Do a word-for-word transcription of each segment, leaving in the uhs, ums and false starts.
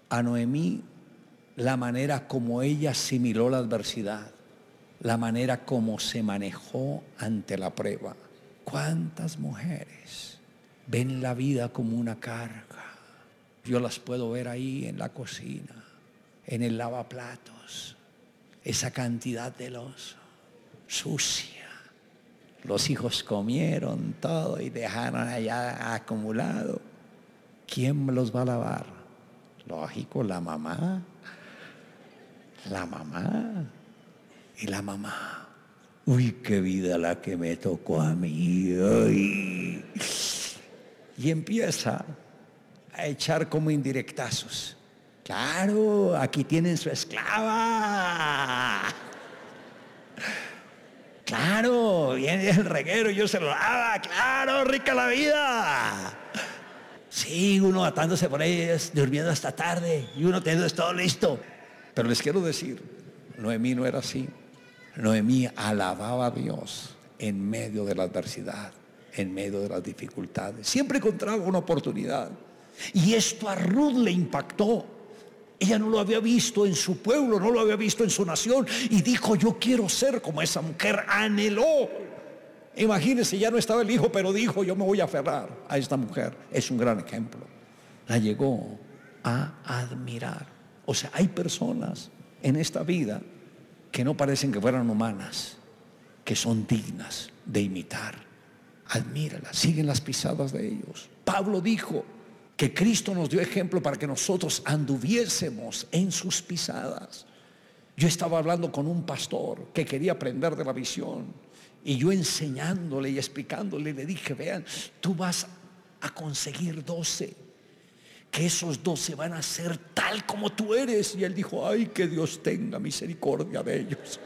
a Noemí la manera como ella asimiló la adversidad, la manera como se manejó ante la prueba. ¿Cuántas mujeres ven la vida como una carga? Yo las puedo ver ahí en la cocina, en el lavaplatos, esa cantidad de lozo, sucia. Los hijos comieron todo y dejaron allá acumulado. ¿Quién me los va a lavar? Lógico, la mamá. La mamá. Y la mamá. Uy, qué vida la que me tocó a mí. Uy. Y empieza a echar como indirectazos. Claro, aquí tienen su esclava. Claro, viene el reguero y yo se lo daba. Claro, rica la vida. Sí, uno atándose por ahí, durmiendo hasta tarde y uno teniendo todo listo. Pero les quiero decir, Noemí no era así. Noemí alababa a Dios en medio de la adversidad, en medio de las dificultades. Siempre encontraba una oportunidad. Y esto a Ruth le impactó. Ella no lo había visto en su pueblo, no lo había visto en su nación. Y dijo, yo quiero ser como esa mujer. Anheló. Imagínense, ya no estaba el hijo, pero dijo, yo me voy a aferrar a esta mujer. Es un gran ejemplo. La llegó a admirar. O sea, hay personas en esta vida que no parecen que fueran humanas, que son dignas de imitar. Admíralas, siguen las pisadas de ellos. Pablo dijo que Cristo nos dio ejemplo para que nosotros anduviésemos en sus pisadas. Yo estaba hablando con un pastor que quería aprender de la visión, y yo enseñándole y explicándole le dije, vean, tú vas a conseguir doce, que esos doce van a ser tal como tú eres. Y él dijo, ay, que Dios tenga misericordia de ellos.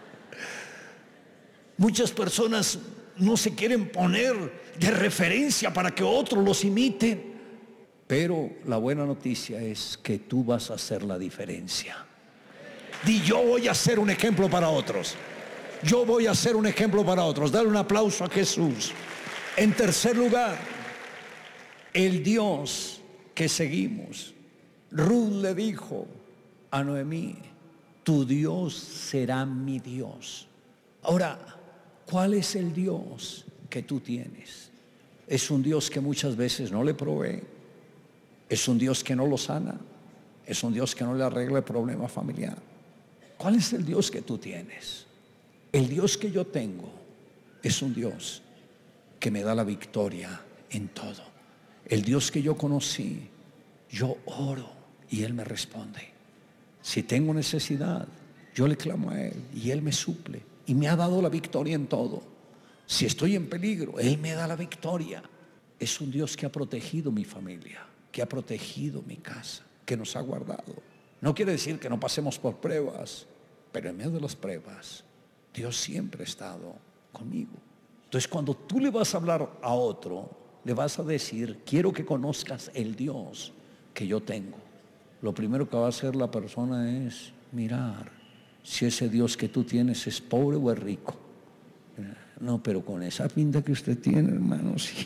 Muchas personas no se quieren poner de referencia para que otros los imiten. Pero la buena noticia es que tú vas a hacer la diferencia. Di, yo voy a ser un ejemplo para otros. Yo voy a ser un ejemplo para otros. Dale un aplauso a Jesús. En tercer lugar, el Dios que seguimos. Ruth le dijo a Noemí, tu Dios será mi Dios. Ahora, ¿cuál es el Dios que tú tienes? Es un Dios que muchas veces no le provee. Es un Dios que no lo sana. Es un Dios que no le arregla el problema familiar. ¿Cuál es el Dios que tú tienes? El Dios que yo tengo es un Dios que me da la victoria en todo. El Dios que yo conocí, yo oro y Él me responde. Si tengo necesidad, yo le clamo a Él y Él me suple y me ha dado la victoria en todo. Si estoy en peligro, Él me da la victoria. Es un Dios que ha protegido mi familia, que ha protegido mi casa, que nos ha guardado. No quiere decir que no pasemos por pruebas, pero en medio de las pruebas, Dios siempre ha estado conmigo. Entonces, cuando tú le vas a hablar a otro, le vas a decir, quiero que conozcas el Dios que yo tengo. Lo primero que va a hacer la persona es mirar si ese Dios que tú tienes es pobre o es rico. No, pero con esa pinta que usted tiene, hermano, sí.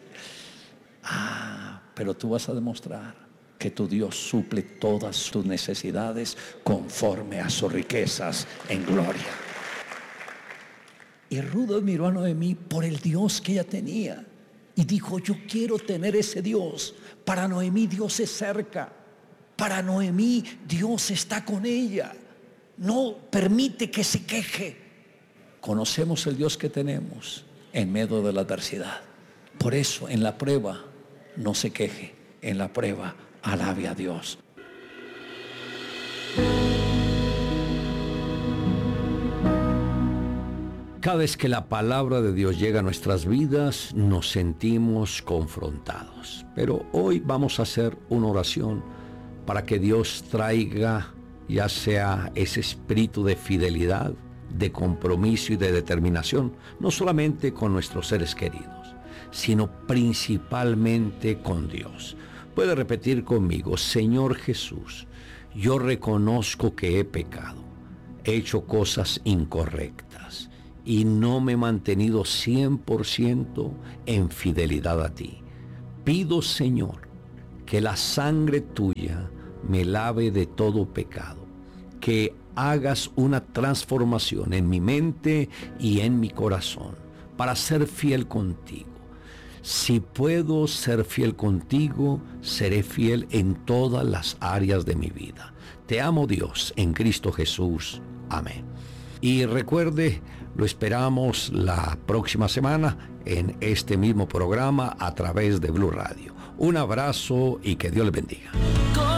Ah, pero tú vas a demostrar que tu Dios suple todas tus necesidades conforme a sus riquezas en gloria. Y Ruth miró a Noemí por el Dios que ella tenía y dijo, yo quiero tener ese Dios. Para Noemí Dios es cerca. Para Noemí Dios está con ella. No permite que se queje. Conocemos el Dios que tenemos en medio de la adversidad. Por eso en la prueba no se queje. En la prueba alabe a Dios. Cada vez que la palabra de Dios llega a nuestras vidas, nos sentimos confrontados. Pero hoy vamos a hacer una oración para que Dios traiga ya sea ese espíritu de fidelidad, de compromiso y de determinación, no solamente con nuestros seres queridos, sino principalmente con Dios. Puede repetir conmigo, Señor Jesús, yo reconozco que he pecado, he hecho cosas incorrectas y no me he mantenido cien por ciento en fidelidad a ti. Pido, Señor, que la sangre tuya me lave de todo pecado, que hagas una transformación en mi mente y en mi corazón para ser fiel contigo. Si puedo ser fiel contigo, seré fiel en todas las áreas de mi vida. Te amo, Dios, en Cristo Jesús. Amén. Y recuerde, lo esperamos la próxima semana en este mismo programa a través de Blue Radio. Un abrazo y que Dios le bendiga.